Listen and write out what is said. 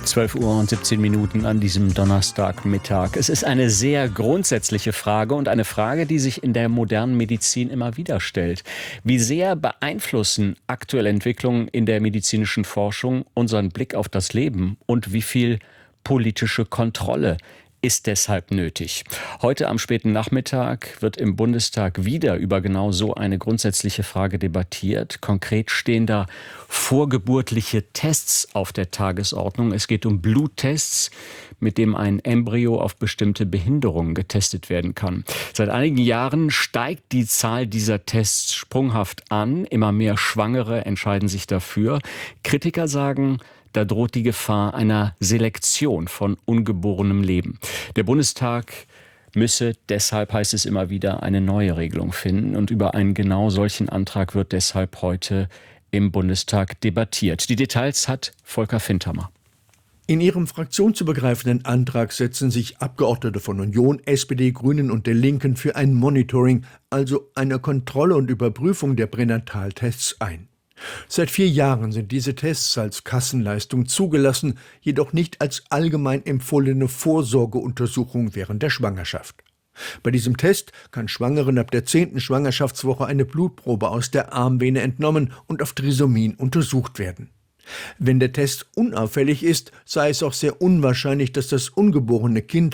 12:17 an diesem Donnerstagmittag. Es ist eine sehr grundsätzliche Frage und eine Frage, die sich in der modernen Medizin immer wieder stellt. Wie sehr beeinflussen aktuelle Entwicklungen in der medizinischen Forschung unseren Blick auf das Leben und wie viel politische Kontrolle ist deshalb nötig? Heute am späten Nachmittag wird im Bundestag wieder über genau so eine grundsätzliche Frage debattiert. Konkret stehen da vorgeburtliche Tests auf der Tagesordnung. Es geht um Bluttests, mit dem ein Embryo auf bestimmte Behinderungen getestet werden kann. Seit einigen Jahren steigt die Zahl dieser Tests sprunghaft an. Immer mehr Schwangere entscheiden sich dafür. Kritiker sagen, da droht die Gefahr einer Selektion von ungeborenem Leben. Der Bundestag müsse deshalb, heißt es immer wieder, eine neue Regelung finden. Und über einen genau solchen Antrag wird deshalb heute im Bundestag debattiert. Die Details hat Volker Fintermer. In ihrem fraktionsübergreifenden Antrag setzen sich Abgeordnete von Union, SPD, Grünen und der Linken für ein Monitoring, also eine Kontrolle und Überprüfung der Pränataltests ein. Seit 4 Jahren sind diese Tests als Kassenleistung zugelassen, jedoch nicht als allgemein empfohlene Vorsorgeuntersuchung während der Schwangerschaft. Bei diesem Test kann Schwangeren ab der 10. Schwangerschaftswoche eine Blutprobe aus der Armvene entnommen und auf Trisomin untersucht werden. Wenn der Test unauffällig ist, sei es auch sehr unwahrscheinlich, dass das ungeborene Kind